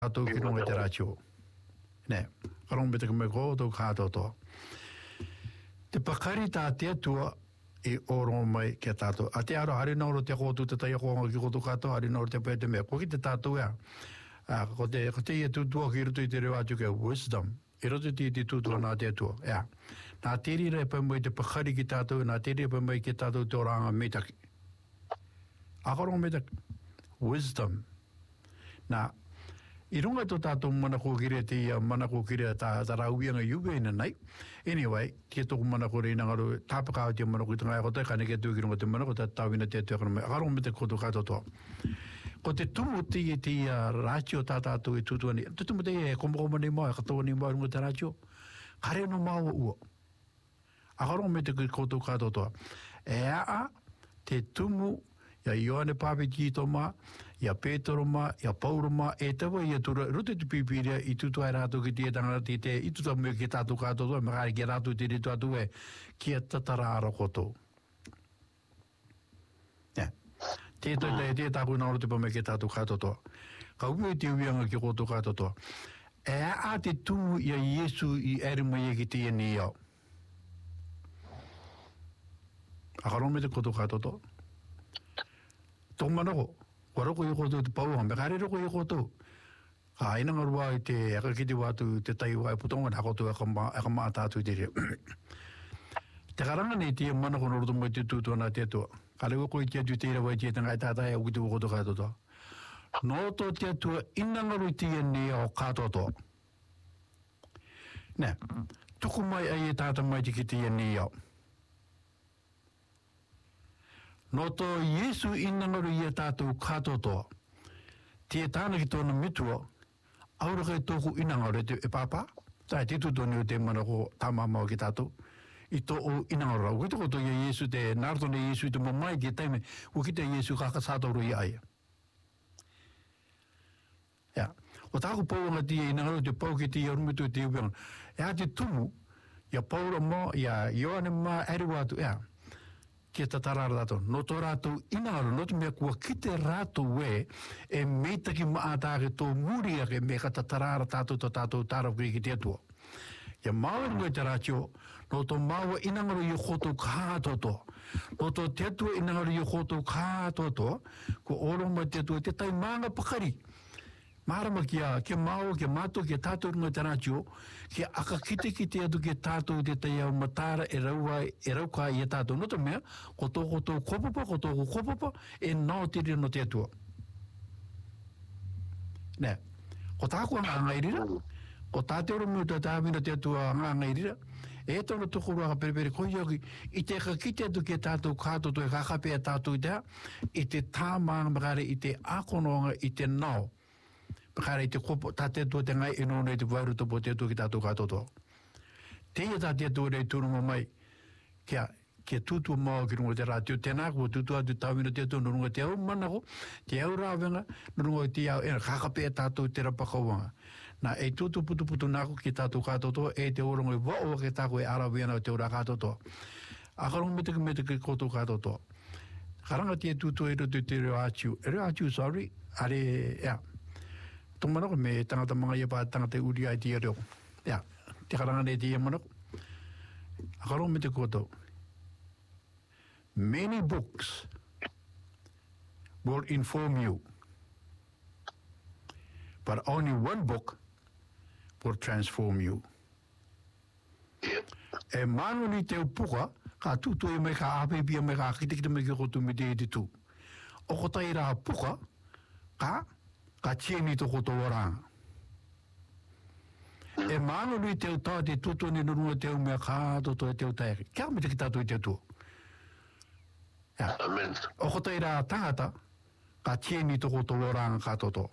tātou ki runga te rātio. Nē, karong me te kumeko tō kātoto. Te pakari tā te atua I oro mai ke tātou. A te aro hari nauro te kōtu te tai konga ki koto kātou, hari nauro te pēr te mea. Ko ki te tātou ea. Ko te ia tūtua ki rutu I te reo atu ke wisdom. I roto te tūtua nā te atua. Ea. Nā te rira e pēmai te pakari ki tātou, nā te rira e pēmai ki tātou te oranga metaki. Akarong metaki. Wisdom. Nā, I runga tō tātou manako kire te ia manako kire tā rauianga iuwe ina nei. Anyway, te tōku manako reina ngaru tāpakao te manako I te ngai kotai kane ke tūki runga te manako tā tāwina te tūkana mai. Akarong me te koto katotoa. Ko te tumu te ia te rātio tā tātou I tūtuani. Te tumu te ia e komokoma ni mai, katoa ni mai runga te rātio. Kare no māua ua. Akarong me te koto katotoa. E a te tumu ia Ioane Papiki toma, ia Petro ma, ia Paulo ma, e tawa ia tura, rute te pipiria I tutua e rātou ki te tangara te te, I tutua mea ki tātou kātou, me kāre ki rātou te retu atu e, ki a tatarāra kotou. Te tāku naoro te pa mea ki tātou kātou. Ka ue te uianga ki kotou kātou. E a te tumu ia Iesu I erima ia ki te ni iau. Akarome te kotou kātou. Tō manako, waroko I koto te pauanga, me kāre roko I koto. Ka inanga rua I te akakiti watu te tai wai putonga na koto e ka maa tātu te rea. Te karanga nei te manako noroto mai te tūtua nā te atua. Ka lewa koe te atu te ira wai te tangai tātai au ki te koto kātotoa. Noto te atua inanga rui te ni o kātotoa. Nē, tuku mai ai e tāta mai te ki te ni au. Noto Yesu inangaru ia tātou kātotoa. Tie tāna ki tōna mitua, aura kai tōku inangaru e pāpā. Tai te tutoni o te manako tāmamau ki tātou. I tō o inangaru rau. Kito koto ia Yesu te nārtone Yesu I te mamai ki taime. Ukite Yesu kakasātoru ia aia. Ia. O tāku pauanga tia inangaru te pau ki tia rumitu te upeanga. Ia te tumu, ia Paulo mo, ia Ioane ma, ariwatu, ia. Ki ta tarara rato no to rato inaro no te me kua kite rato we e meita ki maata ke to muri ke me ka tarara tato to tato taro ki te to ya mau ngo te ratio no to mau inangaro I khoto ka to no to te tu inangaro I khoto ka to ko oro ma te tu te tai manga pakari marama kia ke mau ke mato ke tato ngo te ratio ke aka kite atu ke tato te tai au matara e rauka I tato no to mea ko to kopopo e no te no te atua ne ko tāku anga ngairira ko tāte oro meu tāwina te atua anga ngairira e tono tuku rua perepere ko yoki I te kite atu ke tato kato to e kakape tato I te tāmanga makare I te akononga I te nao Pakare te kopo tate to te ngai ino nei te wairu to po te tu ki tātou kātoto. Te ia tate to rei tūrunga mai kia tūtua mau ki runga te rātio tēnā kua tūtua atu tāwina te tu nurunga te au manako, te au rāwenga, nurunga te au ena kakapea tātou te rapakawanga. Nā e tūtu putu nāko ki tātou kātoto e te orunga I wao ke tāko e arawiana o te ora kātoto. Akarong me te koto kātoto. Karanga te tūtua I roto te reo ātiu, sorry, are, ea. Tō manako me tangata mga ia pā tangata uri ai tia reo. Ia, te karanga nei tia manako. Akarong me te koto. Many books will inform you, but only one book will transform you. E manu ni te upuka, ka tutu e me ka ape pia me ka kitikita me ki koto me te tu. O kota I rā puka, ka tieni to koto waranga. E manu ni te uta te tutu ni nurunga te umea ka toto e te utaeri. Kia me te ki tātou I te tu. Amen. O kota I rā tangata, ka tieni to koto waranga ka toto.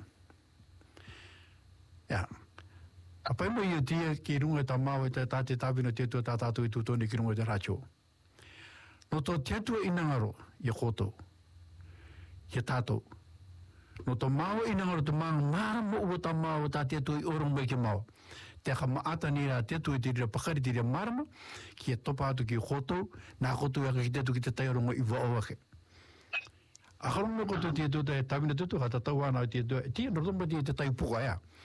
Ia. A pai mo I tia ki runga ta mau e te tāte tāwina te tua tātātou I tutoni ki runga te rācho. No to te tua inangaro I koto. Ki tātou. No to mau inangaro te mang marama ua ta mau ta te tua I orong mai ki mau. Te ka maata ni rā te tua I te rira pakari te rira marama ki e topa atu ki koto nā koto e ki te tu ki te tai orongo I waawake. A karong me koto te tua te tāwina te tua ka tatau ana I te tua. Tia no romba te tai puka ea.